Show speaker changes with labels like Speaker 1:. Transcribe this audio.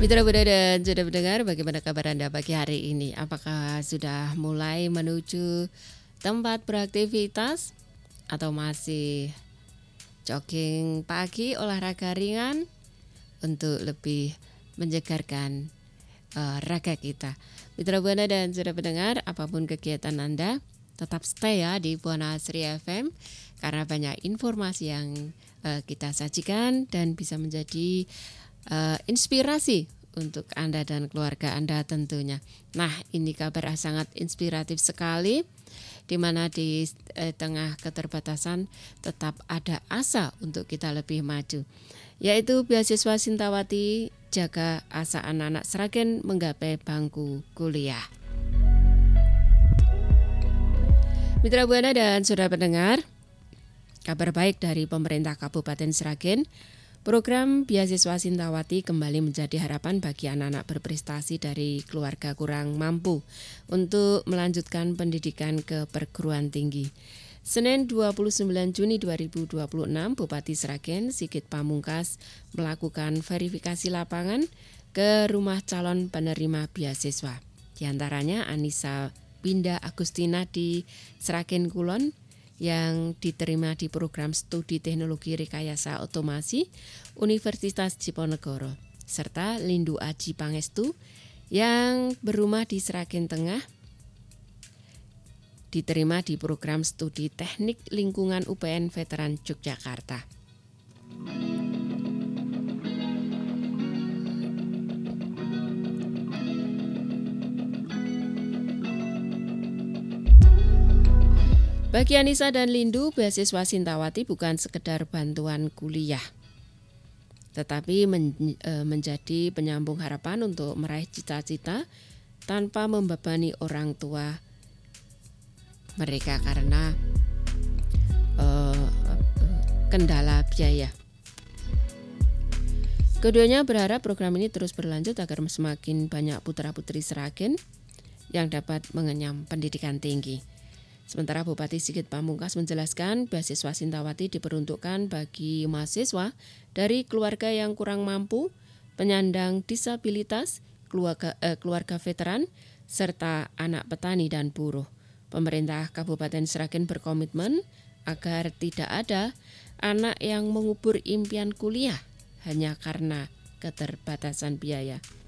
Speaker 1: Mitra Buddha dan sudah mendengar bagaimana kabar Anda pagi hari ini? Apakah sudah mulai menuju tempat beraktivitas atau masih jogging pagi, olahraga ringan untuk lebih menyegarkan raga kita? Mitra Buana dan sudah mendengar, apapun kegiatan Anda, tetap stay ya di Buana Sri FM karena banyak informasi yang kita sajikan dan bisa menjadi inspirasi untuk Anda dan keluarga Anda tentunya. Nah, ini kabar sangat inspiratif sekali, di mana di tengah keterbatasan tetap ada asa untuk kita lebih maju, yaitu beasiswa Sintawati jaga asa anak-anak Sragen menggapai bangku kuliah. Mitra Buana dan saudara pendengar, kabar baik dari pemerintah Kabupaten Sragen. Program Beasiswa Sintawati kembali menjadi harapan bagi anak-anak berprestasi dari keluarga kurang mampu untuk melanjutkan pendidikan ke perguruan tinggi. Senin 29 Juni 2026, Bupati Sragen Sigit Pamungkas melakukan verifikasi lapangan ke rumah calon penerima beasiswa. Di antaranya Anissa Binda Agustina di Sragen Kulon, yang diterima di program studi teknologi rekayasa otomasi Universitas Diponegoro, serta Lindu Aji Pangestu yang berumah di Sragen Tengah, diterima di program studi teknik lingkungan UPN Veteran Yogyakarta. Bagi Anissa dan Lindu, beasiswa Sintawati bukan sekedar bantuan kuliah, tetapi menjadi penyambung harapan untuk meraih cita-cita tanpa membebani orang tua mereka karena kendala biaya. Keduanya berharap program ini terus berlanjut agar semakin banyak putra-putri Sragen yang dapat mengenyam pendidikan tinggi. Sementara Bupati Sigit Pamungkas menjelaskan beasiswa Sintawati diperuntukkan bagi mahasiswa dari keluarga yang kurang mampu, penyandang disabilitas, keluarga veteran, serta anak petani dan buruh. Pemerintah Kabupaten Sragen berkomitmen agar tidak ada anak yang mengubur impian kuliah hanya karena keterbatasan biaya.